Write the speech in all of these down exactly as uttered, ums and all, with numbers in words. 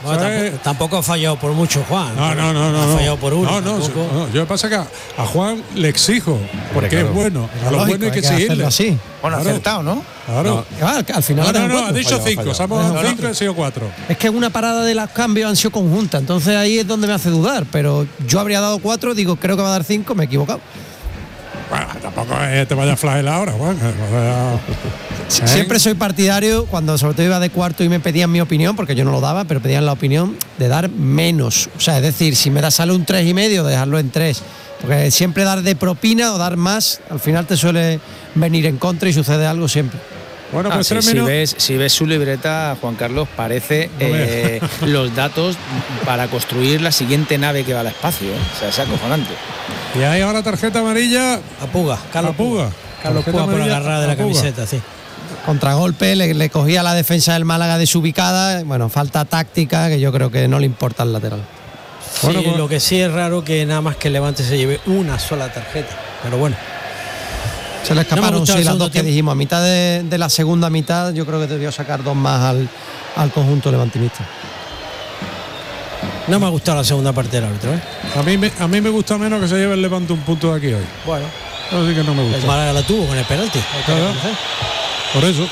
No, tampoco, tampoco ha fallado por mucho, Juan. No, no, no, no. Ha no. fallado por uno. No, no, tampoco. no. Yo me pasa que a, a Juan le exijo, porque claro, es bueno. A lo bueno hay que exigirle. Así. Bueno, claro. acertado, ¿no? Claro. No, al, al final no, no, no, cuatro. ha dicho cinco. Somos no, cinco, no. Han sido cuatro. Es que una parada de los cambios han sido conjuntas, entonces ahí es donde me hace dudar. Pero yo habría dado cuatro, digo, creo que va a dar cinco, me he equivocado. Bueno, tampoco eh, te vayas a flagelar ahora, Juan. ¿Eh? Siempre soy partidario, cuando sobre todo iba de cuarto y me pedían mi opinión, porque yo no lo daba, pero pedían la opinión de dar menos. O sea, es decir, si me da sale un tres y medio, dejarlo en tres. Porque siempre dar de propina o dar más, al final te suele venir en contra y sucede algo siempre. Bueno, pues ah, sí, si, ves, si ves su libreta, Juan Carlos, parece eh, los datos para construir la siguiente nave que va al espacio. ¿eh? O sea, es acojonante. Y hay ahora tarjeta amarilla a Puga, Carlos a Puga. Puga. Carlos Puga por agarrar de la camiseta, sí. Contragolpe, le, le cogía la defensa del Málaga desubicada. Bueno, falta táctica que yo creo que no le importa al lateral. Sí, bueno, pues, lo que sí es raro que nada más que el Levante se lleve una sola tarjeta. Pero bueno. Se le escaparon, no sí, las dos que dijimos. A mitad de, de la segunda mitad, yo creo que debió sacar dos más al, al conjunto levantinista. No me ha gustado la segunda parte del árbitro, ¿eh? A mí, me, a mí me gusta menos que se lleve el Levante un punto de aquí hoy. Bueno. Eso sí que no me gusta. El Málaga la tuvo con el penalti. Claro. Por eso.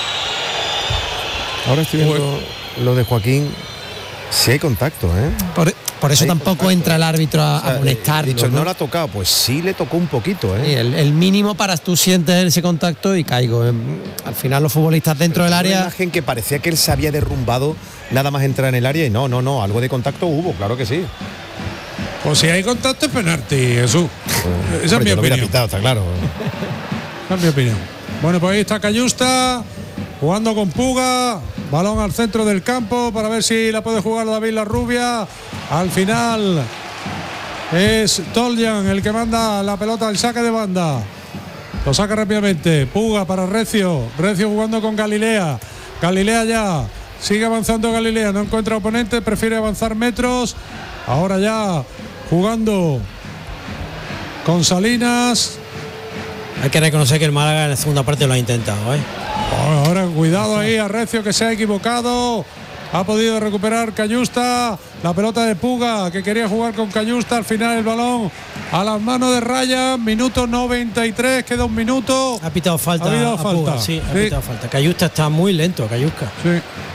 Ahora estoy viendo lo de Joaquín. Sí hay contacto, ¿eh? Por, por eso hay tampoco contacto, entra el árbitro a, o sea, a molestarlo. Dicho, ¿no? no la ha tocado, pues sí le tocó un poquito, ¿eh? Sí, el, el mínimo para tú sientes ese contacto y caigo. Al final los futbolistas dentro Pero del área. Una imagen que parecía que él se había derrumbado nada más entrar en el área y no, no, no, algo de contacto hubo, claro que sí. Pues si hay contacto es penalti, Jesús. Pues, esa hombre, es mi opinión. Pitado, está claro. Esa es mi opinión. Bueno, pues ahí está Cayusta jugando con Puga. Balón al centro del campo para ver si la puede jugar David Larrubia. Al final es Toljan el que manda la pelota al saque de banda. Lo saca rápidamente. Puga para Recio. Recio jugando con Galilea. Galilea ya. Sigue avanzando Galilea. No encuentra oponente. Prefiere avanzar metros. Ahora ya jugando con Salinas. Hay que reconocer que el Málaga en la segunda parte lo ha intentado, ¿eh? Ahora cuidado ahí a Recio que se ha equivocado. Ha podido recuperar Cayusta. La pelota de Puga que quería jugar con Cayusta. Al final el balón a las manos de Ryan. Minuto noventa y tres. Queda un minuto. Ha pitado falta. Ha pitado a falta. Puga, sí, ha sí. pitado falta. Cayusta está muy lento, Cayusca. Sí.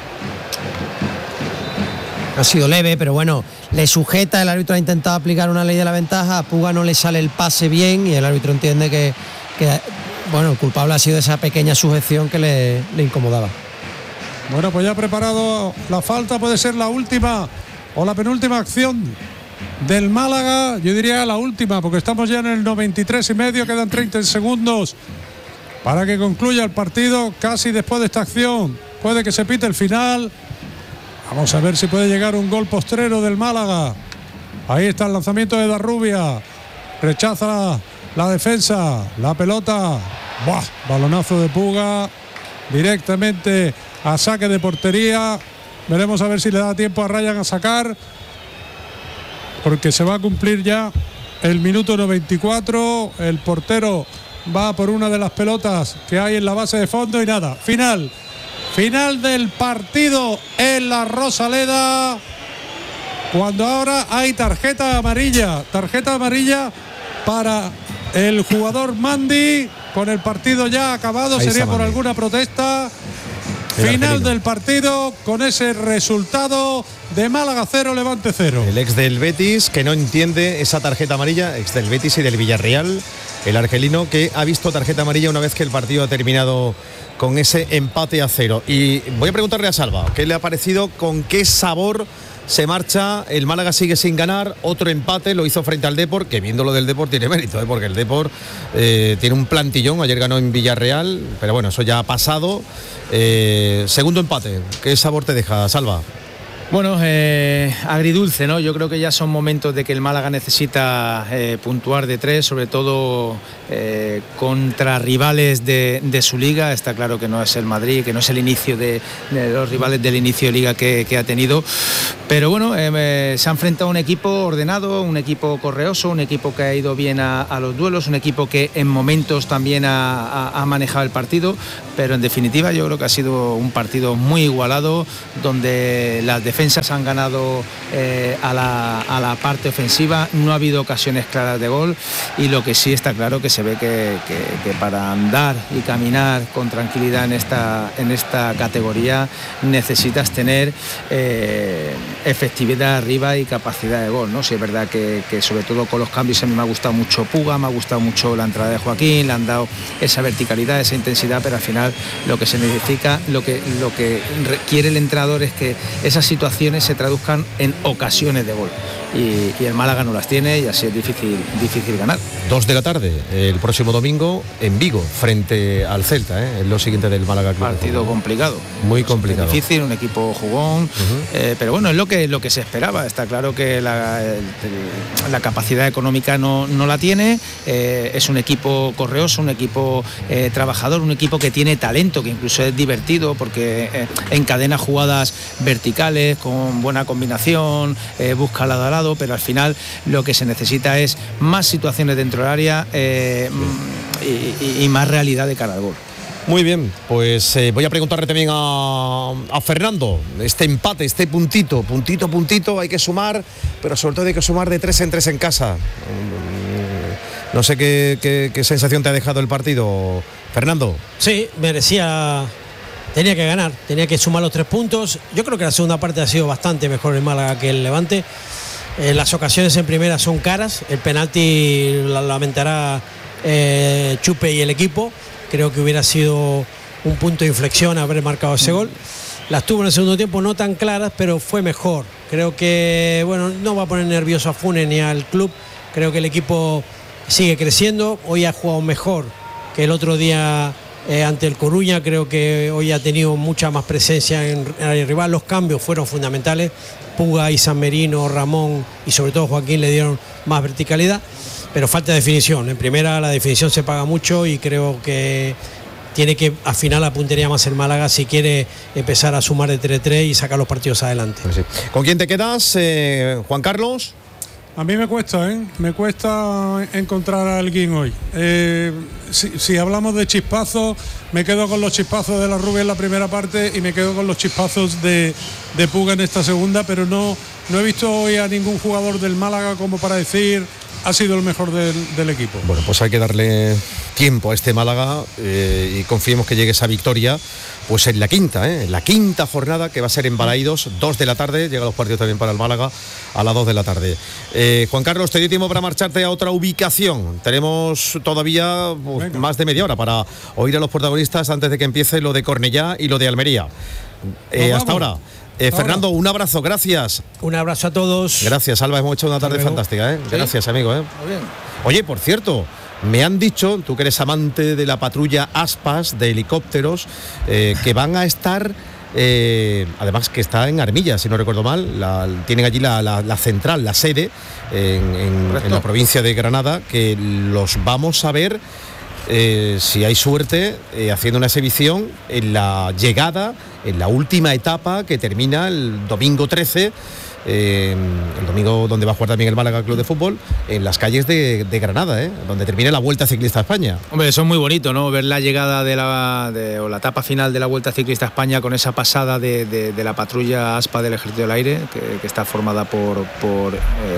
Ha sido leve, pero bueno, le sujeta, el árbitro ha intentado aplicar una ley de la ventaja, a Puga no le sale el pase bien y el árbitro entiende que, que bueno, el culpable ha sido esa pequeña sujeción que le, le incomodaba. Bueno, pues ya ha preparado la falta, puede ser la última o la penúltima acción del Málaga, yo diría la última, porque estamos ya en el noventa y tres y medio, quedan treinta segundos para que concluya el partido, casi después de esta acción, puede que se pite el final. Vamos a ver si puede llegar un gol postrero del Málaga. Ahí está el lanzamiento de Darrubia. Rechaza la, la defensa. La pelota. ¡Buah! Balonazo de Puga. Directamente a saque de portería. Veremos a ver si le da tiempo a Ryan a sacar. Porque se va a cumplir ya el minuto noventa y cuatro. El portero va por una de las pelotas que hay en la base de fondo y nada. Final. Final del partido en la Rosaleda, cuando ahora hay tarjeta amarilla, tarjeta amarilla para el jugador Mandi, con el partido ya acabado, ahí sería por Mandi. Alguna protesta. El Final argelino. Del partido con ese resultado de Málaga cero, Levante cero. El ex del Betis, que no entiende esa tarjeta amarilla, ex del Betis y del Villarreal, el argelino que ha visto tarjeta amarilla una vez que el partido ha terminado con ese empate a cero. Y voy a preguntarle a Salva, ¿qué le ha parecido? ¿Con qué sabor se marcha? El Málaga sigue sin ganar, otro empate, lo hizo frente al Depor, que viendo lo del Depor tiene mérito, ¿eh? Porque el Depor eh, tiene un plantillón, ayer ganó en Villarreal, pero bueno, eso ya ha pasado. Eh, segundo empate, ¿qué sabor te deja, Salva? Bueno, eh, agridulce, ¿no? Yo creo que ya son momentos de que el Málaga necesita eh, puntuar de tres, sobre todo eh, contra rivales de, de su liga. Está claro que no es el Madrid, que no es el inicio de, de los rivales del inicio de liga que, que ha tenido. Pero bueno, eh, se ha enfrentado a un equipo ordenado, un equipo correoso, un equipo que ha ido bien a, a los duelos, un equipo que en momentos también ha, ha, ha manejado el partido, pero en definitiva yo creo que ha sido un partido muy igualado, donde las defensas han ganado eh, a, la, a la parte ofensiva, no ha habido ocasiones claras de gol, y lo que sí está claro que se ve que, que, que para andar y caminar con tranquilidad en esta, en esta categoría necesitas tener eh, efectividad arriba y capacidad de gol, ¿no? Sí, es verdad que, que sobre todo con los cambios a mí me ha gustado mucho Puga, me ha gustado mucho la entrada de Joaquín, le han dado esa verticalidad, esa intensidad, pero al final lo que se necesita, lo que, lo que quiere el entrenador es que esas situaciones se traduzcan en ocasiones de gol. Y, y el Málaga no las tiene y así es difícil, difícil ganar. Dos de la tarde, el próximo domingo en Vigo, frente al Celta, ¿eh? Es lo siguiente del Málaga Club. Partido complicado. Muy complicado. Es difícil, un equipo jugón, uh-huh. eh, pero bueno, es lo que, lo que se esperaba. Está claro que la, el, la capacidad económica no, no la tiene, eh, es un equipo correoso, un equipo eh, trabajador, un equipo que tiene talento, que incluso es divertido porque eh, encadena jugadas verticales con buena combinación, eh, busca lado a lado, pero al final lo que se necesita es más situaciones dentro del área eh, y, y, y más realidad de cara al gol. Muy bien, pues eh, voy a preguntarle también a, a Fernando, este empate, este puntito, puntito, puntito, hay que sumar, pero sobre todo hay que sumar de tres en tres en casa. No sé qué, qué, qué sensación te ha dejado el partido, Fernando. Sí, merecía, tenía que ganar, tenía que sumar los tres puntos. Yo creo que la segunda parte ha sido bastante mejor el Málaga que el Levante. Eh, las ocasiones en primera son caras, el penalti la lamentará eh, Chupe y el equipo. Creo que hubiera sido un punto de inflexión haber marcado ese gol. Las tuvo en el segundo tiempo no tan claras, pero fue mejor. Creo que, bueno, no va a poner nervioso a Funes ni al club. Creo que el equipo sigue creciendo. Hoy ha jugado mejor que el otro día eh, ante el Coruña. Creo que hoy ha tenido mucha más presencia en, en el rival. Los cambios fueron fundamentales. Puga y San Merino, Ramón y sobre todo Joaquín le dieron más verticalidad, pero falta definición. En primera la definición se paga mucho y creo que tiene que afinar la puntería más el Málaga si quiere empezar a sumar de tres tres y sacar los partidos adelante. Sí. ¿Con quién te quedas, eh, Juan Carlos? A mí me cuesta, ¿eh? Me cuesta encontrar a alguien hoy. Eh, si, si hablamos de chispazos, me quedo con los chispazos de la Rubia en la primera parte y me quedo con los chispazos de, de Puga en esta segunda, pero no, no he visto hoy a ningún jugador del Málaga como para decir ha sido el mejor del, del equipo. Bueno, pues hay que darle tiempo a este Málaga eh, y confiemos que llegue esa victoria pues en la quinta, ¿eh? En la quinta jornada, que va a ser en Balaídos, dos de la tarde, llegan los partidos también para el Málaga a las dos de la tarde. Eh, Juan Carlos, te dio tiempo para marcharte a otra ubicación. Tenemos todavía pues, más de media hora para oír a los protagonistas antes de que empiece lo de Cornellá y lo de Almería. Eh, hasta ahora. Eh, Fernando, un abrazo, gracias. Un abrazo a todos. Gracias, Alba, hemos hecho una tarde fantástica, ¿eh? ¿Sí? Gracias, amigo, ¿eh? Muy bien. Oye, por cierto, me han dicho, tú que eres amante de la patrulla Aspas de helicópteros, eh, que van a estar, eh, además que está en Armilla, si no recuerdo mal, la, tienen allí la, la, la central, la sede, en, en, en la provincia de Granada, que los vamos a ver, eh, si hay suerte, eh, haciendo una exhibición en la llegada, en la última etapa que termina el domingo trece, eh, el domingo donde va a jugar también el Málaga Club de Fútbol, en las calles de, de Granada, eh, donde termina la Vuelta Ciclista a España. Hombre, eso es muy bonito, ¿no? Ver la llegada de la de, o la etapa final de la Vuelta Ciclista a España con esa pasada de, de, de la patrulla ASPA del Ejército del Aire, que, que está formada por, por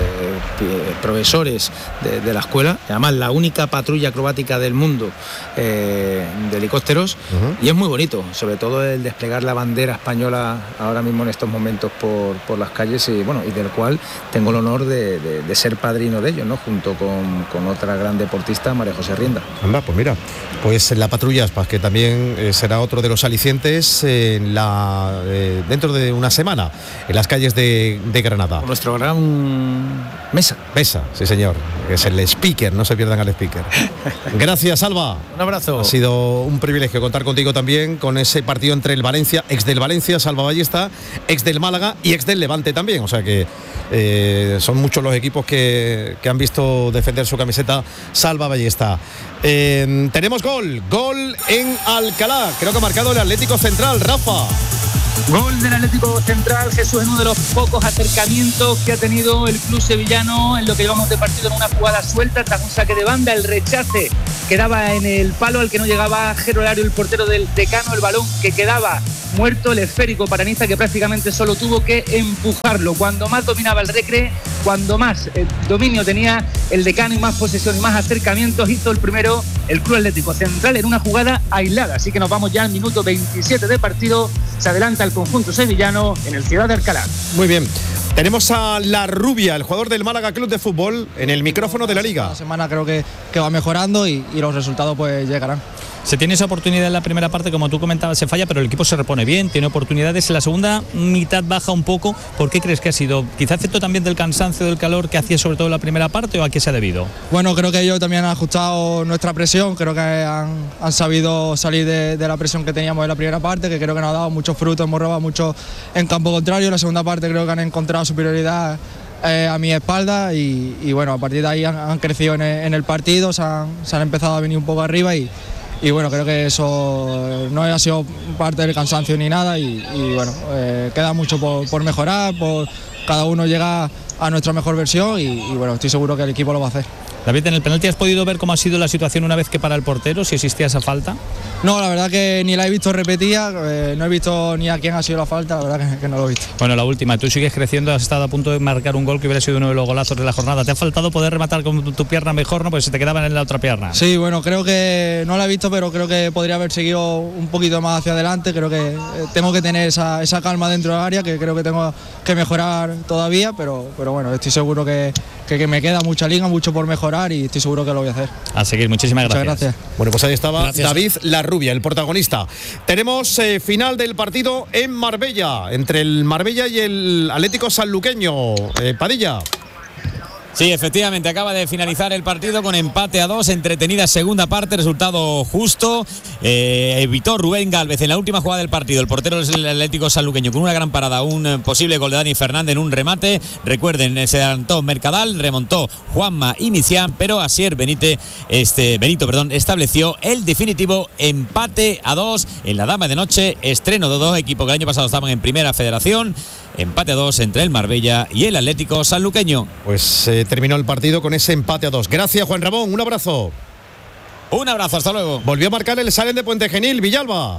eh, profesores de, de la escuela, además la única patrulla acrobática del mundo eh, de helicópteros, uh-huh. Y es muy bonito, sobre todo el desplegar la bandera española ahora mismo en estos momentos por, por las calles y, bueno, y del cual tengo el honor de, de, de ser padrino de ellos, ¿no? Junto con, con otra gran deportista, María José Rienda. Anda, pues mira, pues la patrulla Aspas, que también eh, será otro de los alicientes eh, en la, eh, dentro de una semana en las calles de, de Granada. Con nuestro gran Mesa. Mesa, sí señor, es el speaker, no se pierdan al speaker. Gracias, Alba. Un abrazo. Ha sido un privilegio contar contigo también con ese partido entre el Valencia, ex del Valencia, Salva Ballesta, ex del Málaga y ex del Levante también. O sea que eh, son muchos los equipos que, que han visto defender su camiseta Salva Ballesta. Eh, tenemos gol, gol en Alcalá. Creo que ha marcado el Atlético Central, Rafa. Gol del Atlético Central, Jesús, en uno de los pocos acercamientos que ha tenido el club sevillano en lo que llevamos de partido, en una jugada suelta tras un saque de banda. El rechace quedaba en el palo al que no llegaba Gerolario, el portero del Decano. El balón que quedaba muerto, el esférico para Niza, que prácticamente solo tuvo que empujarlo. Cuando más dominaba el Recre, cuando más eh, dominio tenía el Decano y más posesión y más acercamientos, hizo el primero el Club Atlético Central en una jugada aislada. Así que nos vamos ya al minuto veintisiete de partido. Se adelanta el conjunto sevillano en el Ciudad de Alcalá. Muy bien. Tenemos a La Rubia, el jugador del Málaga Club de Fútbol, en el micrófono de la Liga. La semana creo que, que va mejorando y, y los resultados pues llegarán. Se tiene esa oportunidad en la primera parte, como tú comentabas, se falla, pero el equipo se repone bien, tiene oportunidades. En la segunda mitad baja un poco. ¿Por qué crees que ha sido? ¿Quizá efecto también del cansancio, del calor que hacía sobre todo en la primera parte, o a qué se ha debido? Bueno, creo que ellos también han ajustado nuestra presión, creo que han, han sabido salir de, de la presión que teníamos en la primera parte, que creo que nos ha dado muchos frutos, hemos robado mucho en campo contrario. En la segunda parte creo que han encontrado superioridad eh, a mi espalda y, y bueno, a partir de ahí han, han crecido en el, en el partido, se han, se han empezado a venir un poco arriba y Y bueno, creo que eso no ha sido parte del cansancio ni nada y, y bueno, eh, queda mucho por, por mejorar, por, cada uno llega a nuestra mejor versión y, y bueno, estoy seguro que el equipo lo va a hacer. David, ¿en el penalti has podido ver cómo ha sido la situación una vez que para el portero, si existía esa falta? No, la verdad que ni la he visto repetida, eh, no he visto ni a quién ha sido la falta, la verdad que, que no lo he visto. Bueno, la última, tú sigues creciendo, has estado a punto de marcar un gol que hubiera sido uno de los golazos de la jornada. ¿Te ha faltado poder rematar con tu pierna mejor, no? Pues se te quedaban en la otra pierna. Sí, bueno, creo que no la he visto, pero creo que podría haber seguido un poquito más hacia adelante. Creo que eh, tengo que tener esa, esa calma dentro del área, que creo que tengo que mejorar todavía, pero, pero bueno, estoy seguro que, que, que me queda mucha liga, mucho por mejorar y estoy seguro que lo voy a hacer. A seguir, muchísimas gracias. Muchas gracias. Bueno, pues ahí estaba Gracias. David La Rubia, el protagonista. Tenemos eh, final del partido en Marbella, entre el Marbella y el Atlético Sanluqueño. Eh, Padilla. Sí, efectivamente, acaba de finalizar el partido con empate a dos, entretenida segunda parte, resultado justo. Eh, evitó Rubén Gálvez en la última jugada del partido, el portero del Atlético Sanluqueño, con una gran parada, un posible gol de Dani Fernández en un remate. Recuerden, se adelantó Mercadal, remontó Juanma y Micián, pero Asier Benítez, este, Benito perdón, estableció el definitivo empate a dos en la Dama de Noche, estreno de dos equipos que el año pasado estaban en Primera Federación. Empate a dos entre el Marbella y el Atlético Sanluqueño. Pues eh, terminó el partido con ese empate a dos. Gracias, Juan Ramón, un abrazo. Un abrazo, hasta luego. Volvió a marcar el Salen de Puente Genil, Villalba.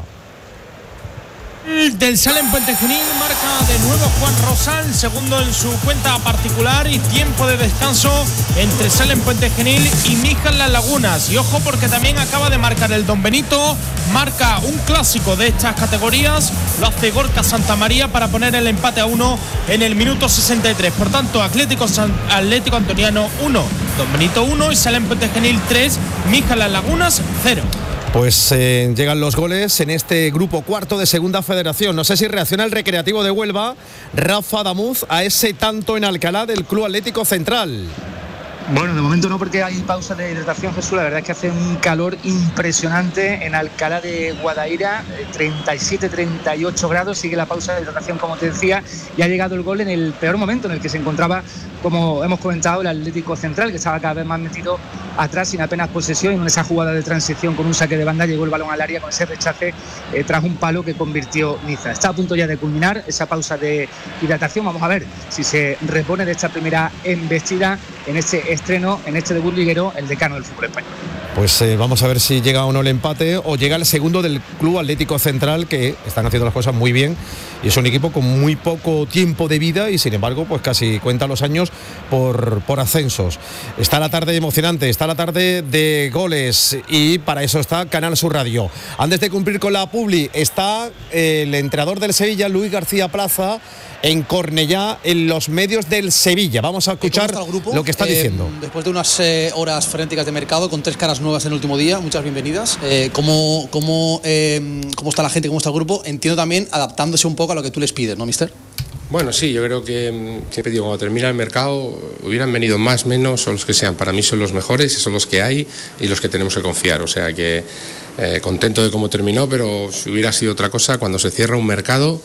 Del Salen Puente Genil marca de nuevo Juan Rosal, segundo en su cuenta particular, y tiempo de descanso entre Salen Puente Genil y Mijal Las Lagunas. Y ojo, porque también acaba de marcar el Don Benito, marca un clásico de estas categorías, lo hace Gorka Santamaría para poner el empate a uno en el minuto sesenta y tres. Por tanto, Atlético, San, Atlético Antoniano uno, Don Benito uno y Salen Puente Genil tres, Mijal Las Lagunas cero. Pues eh, llegan los goles en este grupo cuarto de Segunda Federación. No sé si reacciona el Recreativo de Huelva, Rafa Damuz, a ese tanto en Alcalá del Club Atlético Central. Bueno, de momento no, porque hay pausa de hidratación, Jesús. La verdad es que hace un calor impresionante en Alcalá de Guadaira, treinta y siete, treinta y ocho grados. Sigue la pausa de hidratación, como te decía, y ha llegado el gol en el peor momento en el que se encontraba, como hemos comentado, el Atlético Central, que estaba cada vez más metido atrás, sin apenas posesión, y en esa jugada de transición con un saque de banda llegó el balón al área con ese rechace eh, tras un palo que convirtió Niza. Está a punto ya de culminar esa pausa de hidratación. Vamos a ver si se repone de esta primera embestida en este estreno, en este debut liguero, el decano del fútbol español. Pues eh, vamos a ver si llega o no el empate, o llega el segundo del Club Atlético Central, que están haciendo las cosas muy bien y es un equipo con muy poco tiempo de vida y sin embargo pues casi cuenta los años por, por ascensos. Está la tarde emocionante, está la tarde de goles, y para eso está Canal Sur Radio. Antes de cumplir con la publi, está el entrenador del Sevilla, Luis García Plaza, en Cornellá, en los medios del Sevilla. Vamos a escuchar lo que está eh, diciendo. Después de unas eh, horas frenéticas de mercado, con tres caras nuevas en el último día, muchas bienvenidas. Eh, ¿cómo, cómo, eh, ¿Cómo está la gente, cómo está el grupo? Entiendo también adaptándose un poco a lo que tú les pides, ¿no, mister? Bueno, sí, yo creo que siempre digo, cuando termina el mercado, hubieran venido más, menos, o los que sean. Para mí son los mejores, son los que hay y los que tenemos que confiar. O sea que eh, contento de cómo terminó, pero si hubiera sido otra cosa, cuando se cierra un mercado,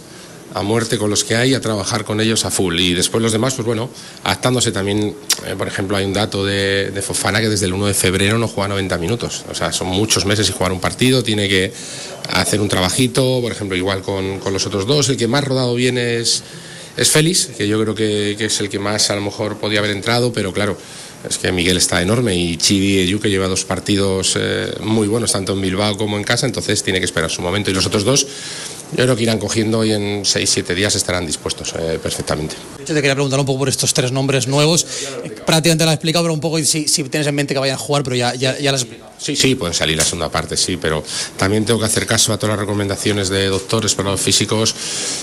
a muerte con los que hay, a trabajar con ellos a full. Y después los demás, pues bueno, adaptándose también. Eh, por ejemplo, hay un dato de, de Fofana que desde el uno de febrero no juega noventa minutos. O sea, son muchos meses sin jugar un partido, tiene que hacer un trabajito, por ejemplo, igual con, con los otros dos. El que más rodado viene es, es Félix, que yo creo que, que es el que más a lo mejor podía haber entrado, pero claro, es que Miguel está enorme y Chidi Eyu, que lleva dos partidos eh, muy buenos, tanto en Bilbao como en casa, entonces tiene que esperar su momento. Y los otros dos, yo creo que irán cogiendo y en seis siete días estarán dispuestos eh, perfectamente. De hecho, te quería preguntar un poco por estos tres nombres nuevos. Eh, prácticamente lo has explicado, pero un poco si, si tienes en mente que vayan a jugar, pero ya, ya, ya lo has explicado. Sí, sí, pueden salir la segunda parte, sí, pero también tengo que hacer caso a todas las recomendaciones de doctores, para los físicos,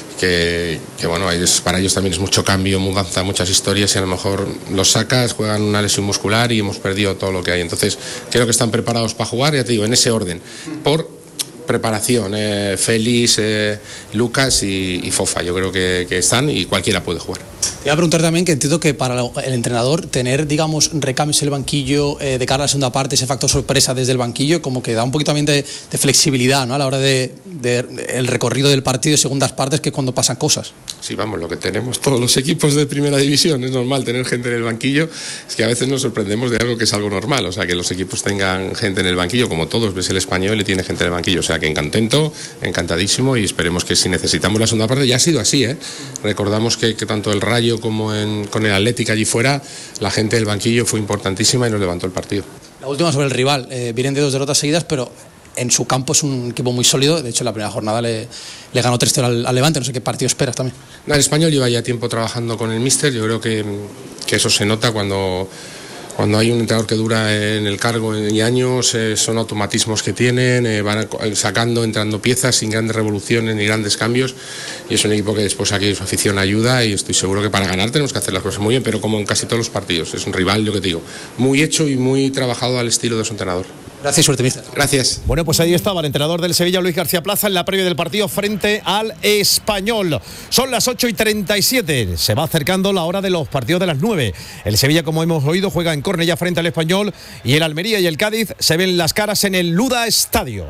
que, que bueno, es, para ellos también es mucho cambio, mudanza, muchas historias, y a lo mejor los sacas, juegan una lesión muscular y hemos perdido todo lo que hay. Entonces, creo que están preparados para jugar, ya te digo, en ese orden, por preparación, eh, Félix, eh, Lucas y, y Fofa, yo creo que, que están y cualquiera puede jugar. Te iba a preguntar también, que entiendo que para el entrenador tener, digamos, recambios en el banquillo eh, de cara a la segunda parte, ese factor sorpresa desde el banquillo, como que da un poquito también de, de flexibilidad, ¿no?, a la hora de, de, de el recorrido del partido de segundas partes, que cuando pasan cosas. Sí, vamos, lo que tenemos todos los equipos de primera división, es normal tener gente en el banquillo, es que a veces nos sorprendemos de algo que es algo normal, o sea, que los equipos tengan gente en el banquillo, como todos, ves el Español y tiene gente en el banquillo, o sea, que contento, encantadísimo, y esperemos que si necesitamos la segunda parte, ya ha sido así, ¿eh? Recordamos que, que tanto el Rayo como en, con el Atlético allí fuera, la gente del banquillo fue importantísima y nos levantó el partido. La última sobre el rival, eh, vienen de dos derrotas seguidas, pero en su campo es un equipo muy sólido. De hecho, en la primera jornada le, le ganó tres cero al, al Levante. No sé qué partido esperas también. No, el Español lleva ya tiempo trabajando con el míster. Yo creo que, que eso se nota cuando, cuando hay un entrenador que dura en el cargo y años. Eh, son automatismos que tienen, eh, van sacando, entrando piezas sin grandes revoluciones ni grandes cambios. Y es un equipo que después aquí su afición ayuda, y estoy seguro que para ganar tenemos que hacer las cosas muy bien, pero como en casi todos los partidos. Es un rival, yo que te digo, muy hecho y muy trabajado al estilo de su entrenador. Gracias, suerte, mister. Gracias. Bueno, pues ahí estaba el entrenador del Sevilla, Luis García Plaza, en la previa del partido frente al Español. Son las ocho y treinta y siete. Se va acercando la hora de los partidos de las nueve. El Sevilla, como hemos oído, juega en Cornellá frente al Español, y el Almería y el Cádiz se ven las caras en el Luda Estadio.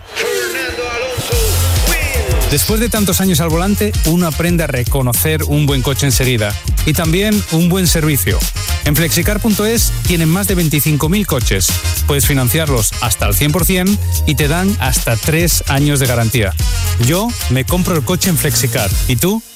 Después de tantos años al volante, uno aprende a reconocer un buen coche enseguida, y también un buen servicio. En flexicar punto es tienen más de veinticinco mil coches. Puedes financiarlos hasta al cien por ciento y te dan hasta tres años de garantía. Yo me compro el coche en Flexicar. ¿Y tú?